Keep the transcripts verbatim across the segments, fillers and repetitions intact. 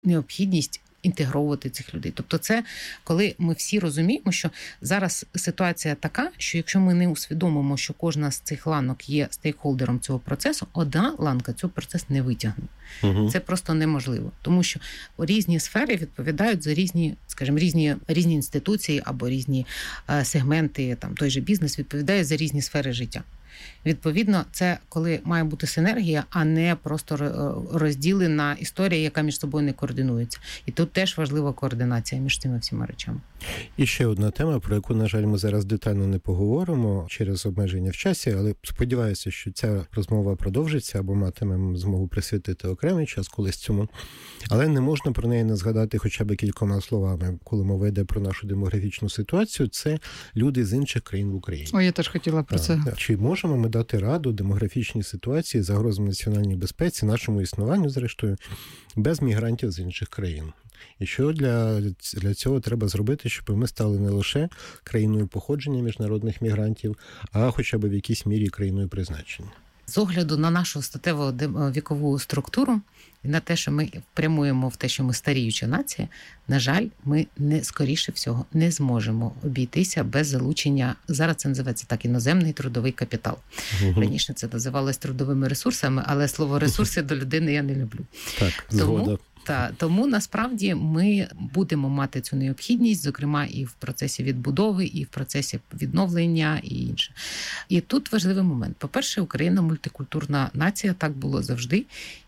необхідність інтегровувати цих людей. Тобто це, коли ми всі розуміємо, що зараз ситуація така, що якщо ми не усвідомимо, що кожна з цих ланок є стейкхолдером цього процесу, одна ланка цього процесу не витягне. Угу. Це просто неможливо. Тому що різні сфери відповідають за різні, скажімо, різні, різні інституції або різні е, сегменти, там, той же бізнес відповідає за різні сфери життя. Відповідно, це коли має бути синергія, а не просто розділена історія, яка між собою не координується. І тут теж важлива координація між цими всіма речами. І ще одна тема, про яку, на жаль, ми зараз детально не поговоримо через обмеження в часі, але сподіваюся, що ця розмова продовжиться, або матимемо змогу присвятити окремий час колись цьому. Але не можна про неї не згадати хоча б кількома словами, коли мова йде про нашу демографічну ситуацію. Це люди з інших країн в Україні. О, я теж хотіла про це. Чи можемо ми дати раду демографічній ситуації, загрозам національній безпеці, нашому існуванню, зрештою, без мігрантів з інших країн? І що для, для цього треба зробити, щоб ми стали не лише країною походження міжнародних мігрантів, а хоча б в якійсь мірі країною призначення? З огляду на нашу статеву вікову структуру і на те, що ми прямуємо в те, що ми старіюча нація, на жаль, ми не скоріше всього не зможемо обійтися без залучення, зараз це називається так, іноземний трудовий капітал. Угу. Раніше це називалось трудовими ресурсами, але слово ресурси до людини я не люблю. Так, згода. Тому, та, тому насправді ми будемо мати цю необхідність, зокрема і в процесі відбудови, і в процесі відновлення, і інше. І тут важливий момент. По-перше, Україна мультикультурна нація, так було завжди.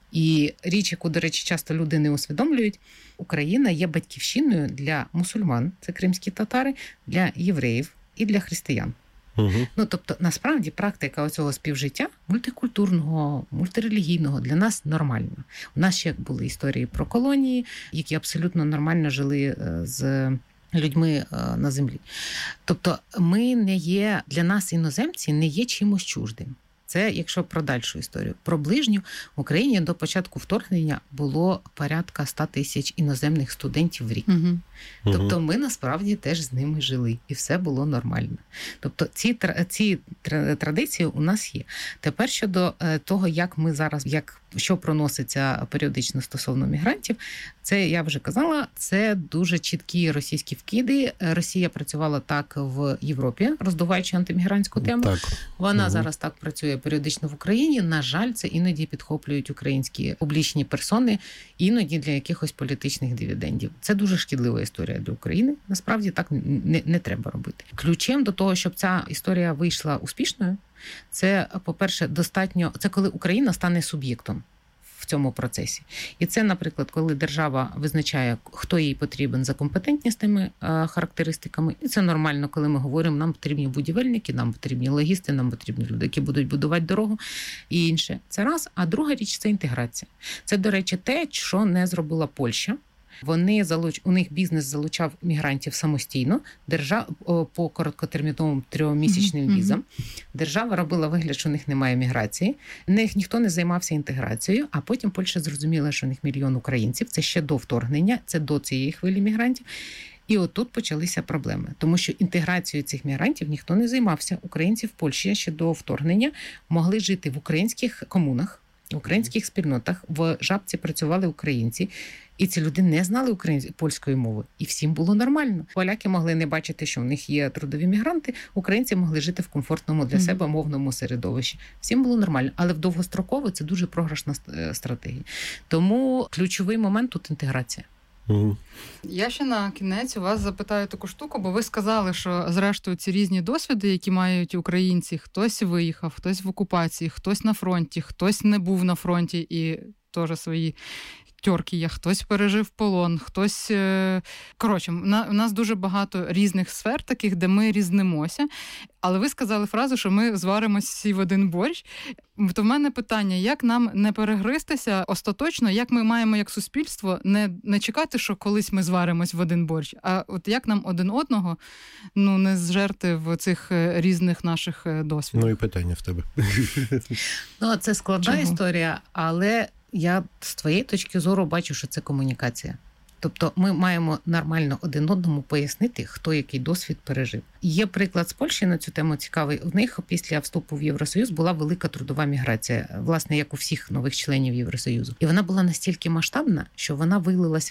І річ, яку, до речі, часто люди не усвідомлюють, Україна є батьківщиною для мусульман, це кримські татари, для євреїв і для християн. Угу. Ну, тобто, насправді, практика оцього співжиття мультикультурного, мультирелігійного для нас нормальна. У нас ще були історії про колонії, які абсолютно нормально жили з людьми на землі. Тобто, ми не є, для нас іноземці не є чимось чуждим. Це, якщо про дальшу історію. Про ближню, в Україні до початку вторгнення було порядка ста тисяч іноземних студентів в рік. Угу. Тобто ми насправді теж з ними жили, і все було нормально. Тобто ці, ці традиції у нас є. Тепер щодо того, як ми зараз, як, що проноситься періодично стосовно мігрантів, це, я вже казала, це дуже чіткі російські вкиди. Росія працювала так в Європі, роздуваючи антимігрантську тему. Так. Вона угу. зараз так працює періодично в Україні. На жаль, це іноді підхоплюють українські публічні персони, іноді для якихось політичних дивідендів. Це дуже шкідлива історія для України. Насправді так не, не треба робити. Ключем до того, щоб ця історія вийшла успішною, це, по-перше, достатньо, це коли Україна стане суб'єктом в цьому процесі. І це, наприклад, коли держава визначає, хто їй потрібен за компетентністими характеристиками. І це нормально, коли ми говоримо, нам потрібні будівельники, нам потрібні логісти, нам потрібні люди, які будуть будувати дорогу і інше. Це раз. А друга річ – це інтеграція. Це, до речі, те, що не зробила Польща. Вони залуч... У них бізнес залучав мігрантів самостійно, держав... по короткотерміновим трьохмісячним mm-hmm. візам. Держава робила вигляд, що у них немає міграції. У них ніхто не займався інтеграцією, а потім Польща зрозуміла, що у них мільйон українців. Це ще до вторгнення, це до цієї хвилі мігрантів. І отут почалися проблеми, тому що інтеграцією цих мігрантів ніхто не займався. Українці в Польщі ще до вторгнення могли жити в українських комунах, в українських спільнотах, в Жабці працювали українці, і ці люди не знали української польської мови, і всім було нормально. Поляки могли не бачити, що в них є трудові мігранти, українці могли жити в комфортному для себе мовному середовищі. Всім було нормально, але в довгостроково це дуже програшна стратегія. Тому ключовий момент тут інтеграція. Угу. Я ще на кінець у вас запитаю таку штуку, бо ви сказали, що зрештою ці різні досвіди, які мають українці, хтось виїхав, хтось в окупації, хтось на фронті, хтось не був на фронті і теж свої тьорки є, хтось пережив полон, хтось... Коротше, у нас дуже багато різних сфер таких, де ми різнимося. Але ви сказали фразу, що ми зваримось всі в один борщ. То в мене питання, як нам не перегристися остаточно, як ми маємо як суспільство не, не чекати, що колись ми зваримось в один борщ, а от як нам один одного ну, не зжерти в цих різних наших досвідах. Ну і питання в тебе. Ну, це складна Чого? історія, але я з твоєї точки зору бачу, що це комунікація. Тобто ми маємо нормально один одному пояснити, хто який досвід пережив. Є приклад з Польщі на цю тему цікавий. У них після вступу в Євросоюз була велика трудова міграція, власне, як у всіх нових членів Євросоюзу. І вона була настільки масштабна, що вона вилилась